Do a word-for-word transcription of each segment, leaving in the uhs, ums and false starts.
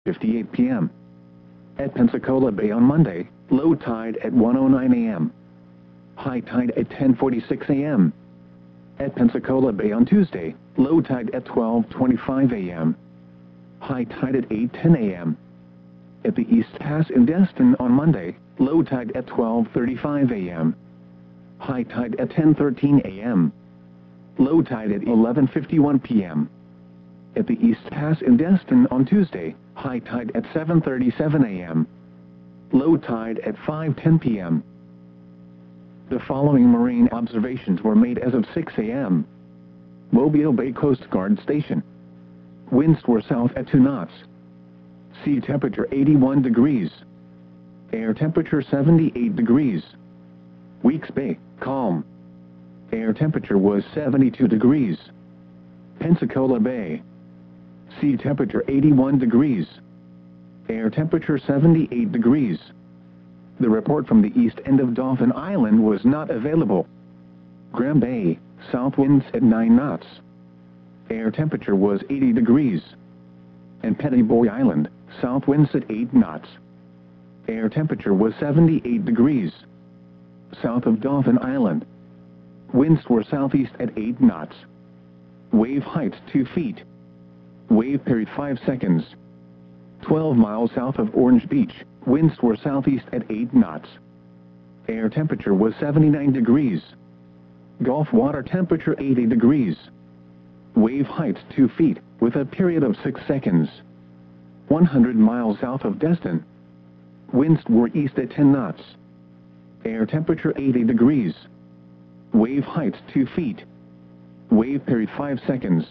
fifty-eight p m At Pensacola Bay on Monday, low tide at one oh nine a m High tide at ten forty-six a m At Pensacola Bay on Tuesday, low tide at twelve twenty-five a m High tide at eight ten a m At the East Pass in Destin on Monday, low tide at twelve thirty-five a m High tide at ten thirteen a m Low tide at eleven fifty-one p m At the East Pass in Destin on Tuesday, high tide at seven thirty-seven a m Low tide at five ten p m The following marine observations were made as of six a m Mobile Bay Coast Guard Station. Winds were south at two knots. Sea temperature eighty-one degrees. Air temperature seventy-eight degrees. Weeks Bay, calm. Air temperature was seventy-two degrees. Pensacola Bay. Sea temperature eighty-one degrees. Air temperature seventy-eight degrees. The report from the east end of Dauphin Island was not available. Graham Bay, south winds at nine knots. Air temperature was eighty degrees. And Petty Boy Island, south winds at eight knots. Air temperature was seventy-eight degrees. South of Dauphin Island. Winds were southeast at eight knots. Wave height two feet. Wave period five seconds. twelve miles south of Orange Beach, winds were southeast at eight knots. Air temperature was seventy-nine degrees. Gulf water temperature eighty degrees. Wave height two feet, with a period of six seconds. one hundred miles south of Destin. Winds were east at ten knots. Air temperature eighty degrees. Wave height two feet. Wave period five seconds.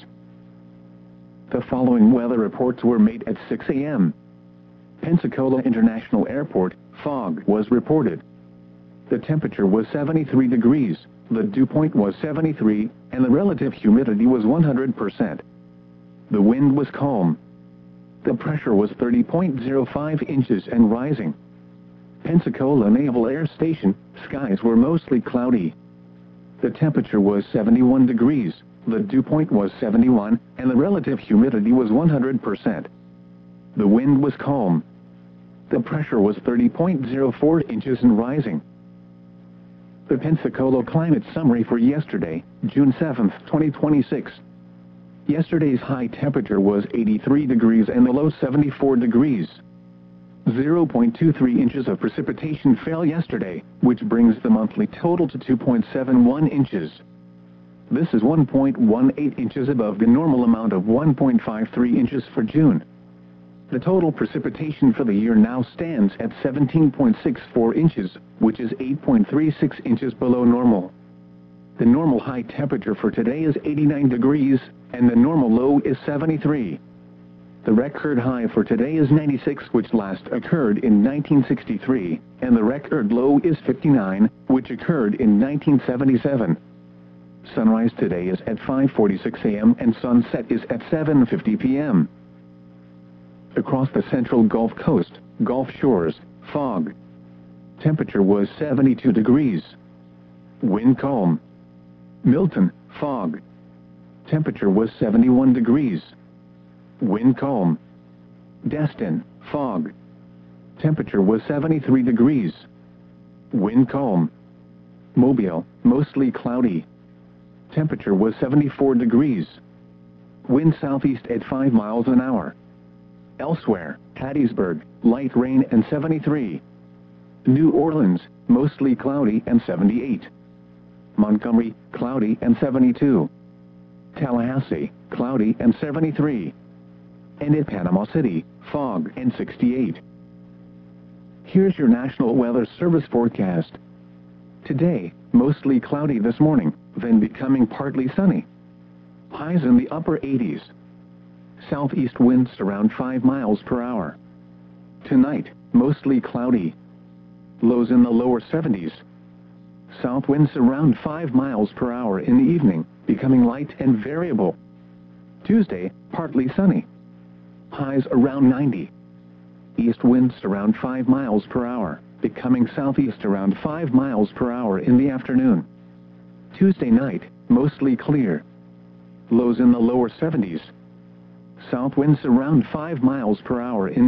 The following weather reports were made at six a m Pensacola International Airport, fog was reported. The temperature was seventy-three degrees, the dew point was seventy-three, and the relative humidity was one hundred percent. The wind was calm. The pressure was thirty point zero five inches and rising. Pensacola Naval Air Station, skies were mostly cloudy. The temperature was seventy-one degrees, the dew point was seventy-one, and the relative humidity was one hundred percent. The wind was calm. The pressure was thirty point zero four inches and rising. The Pensacola climate summary for yesterday, June seventh, twenty twenty-six. Yesterday's high temperature was eighty-three degrees and the low seventy-four degrees. zero point two three inches of precipitation fell yesterday, which brings the monthly total to two point seven one inches. This is one point one eight inches above the normal amount of one point five three inches for June. The total precipitation for the year now stands at seventeen point six four inches, which is eight point three six inches below normal. The normal high temperature for today is eighty-nine degrees, and the normal low is seventy-three. The record high for today is ninety-six, which last occurred in nineteen sixty-three, and the record low is fifty-nine, which occurred in nineteen seventy-seven. Sunrise today is at five forty-six a m and sunset is at seven fifty p m Across the central Gulf Coast, Gulf Shores, fog. Temperature was seventy-two degrees. Wind calm. Milton, fog. Temperature was seventy-one degrees. Wind calm. Destin, fog. Temperature was seventy-three degrees. Wind calm. Mobile, mostly cloudy. Temperature was seventy-four degrees. Wind southeast at five miles an hour. Elsewhere, Hattiesburg, light rain and seventy-three. New Orleans, mostly cloudy and seventy-eight. Montgomery, cloudy and seventy-two. Tallahassee, cloudy and seventy-three. And at Panama City, fog and sixty-eight. Here's your National Weather Service forecast. Today, mostly cloudy this morning, then becoming partly sunny. Highs in the upper eighties. Southeast winds around five miles per hour. Tonight, mostly cloudy. Lows in the lower seventies. South winds around five miles per hour in the evening, becoming light and variable. Tuesday, partly sunny. Highs around ninety. East winds around five miles per hour, becoming southeast around five miles per hour in the afternoon. Tuesday night, mostly clear. Lows in the lower seventies. South winds around five miles per hour in